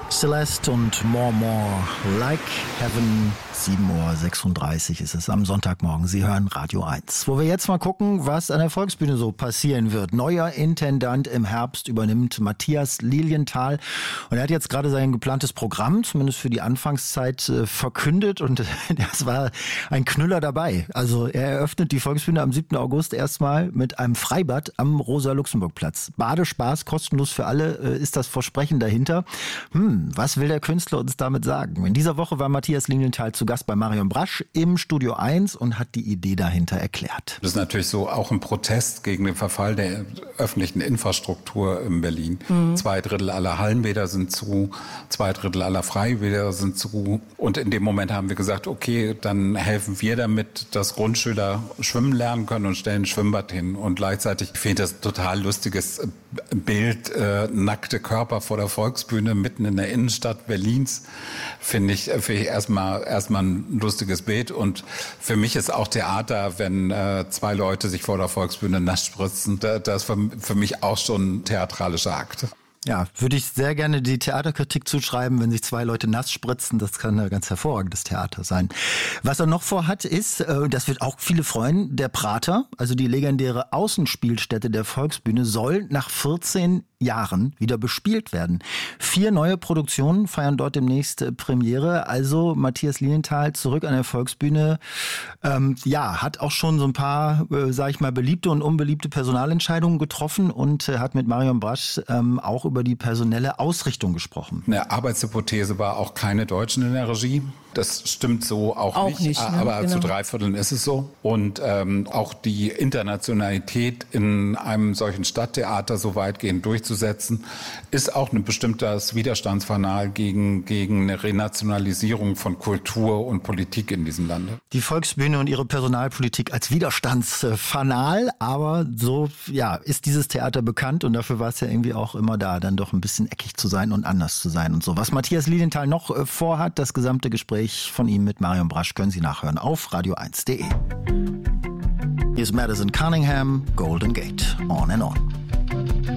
Celeste und More Like Heaven. 7:36 Uhr ist es am Sonntagmorgen. Sie hören Radio 1. Wo wir jetzt mal gucken, was an der Volksbühne so passieren wird. Neuer Intendant im Herbst übernimmt Matthias Lilienthal. Und er hat jetzt gerade sein geplantes Programm, zumindest für die Anfangszeit, verkündet. Und das war ein Knüller dabei. Also er eröffnet die Volksbühne am 7. August erstmal mit einem Freibad am Rosa-Luxemburg-Platz. Badespaß, kostenlos für alle, ist das Versprechen dahinter. Was will der Künstler uns damit sagen? In dieser Woche war Matthias Lilienthal zu Gast bei Marion Brasch im Studio 1 und hat die Idee dahinter erklärt. Das ist natürlich so auch ein Protest gegen den Verfall der öffentlichen Infrastruktur in Berlin. 2/3 aller Hallenbäder sind zu, 2/3 aller Freibäder sind zu. Und in dem Moment haben wir gesagt, okay, dann helfen wir damit, dass Grundschüler schwimmen lernen können und stellen ein Schwimmbad hin. Und gleichzeitig finde ich das total lustiges Bild, nackte Körper vor der Volksbühne mitten in der Innenstadt Berlins, finde ich erstmal ein lustiges Bild. Und für mich ist auch Theater, wenn 2 Leute sich vor der Volksbühne nass spritzen, das ist für mich auch schon ein theatralischer Akt. Ja, würde ich sehr gerne die Theaterkritik zuschreiben, wenn sich 2 Leute nass spritzen. Das kann ein ganz hervorragendes Theater sein. Was er noch vorhat ist, das wird auch viele freuen, der Prater, also die legendäre Außenspielstätte der Volksbühne, soll nach 14 Jahren wieder bespielt werden. 4 neue Produktionen feiern dort demnächst Premiere. Also Matthias Lilienthal zurück an der Volksbühne. Hat auch schon so ein paar, beliebte und unbeliebte Personalentscheidungen getroffen und hat mit Marion Brasch auch über die personelle Ausrichtung gesprochen. Eine Arbeitshypothese war auch keine Deutschen in der Regie. Das stimmt so auch nicht, ne? Aber genau. Zu 3/4 ist es so. Und auch die Internationalität in einem solchen Stadttheater so weitgehend durchzusetzen, ist auch ein bestimmtes Widerstandsfanal gegen eine Renationalisierung von Kultur und Politik in diesem Lande. Die Volksbühne und ihre Personalpolitik als Widerstandsfanal, aber so ist dieses Theater bekannt und dafür war es ja irgendwie auch immer da, dann doch ein bisschen eckig zu sein und anders zu sein und so. Was Matthias Lilienthal noch vorhat, das gesamte Gespräch von ihm mit Marion Brasch können Sie nachhören auf radio1.de. Hier ist Madison Cunningham, Golden Gate, On and On.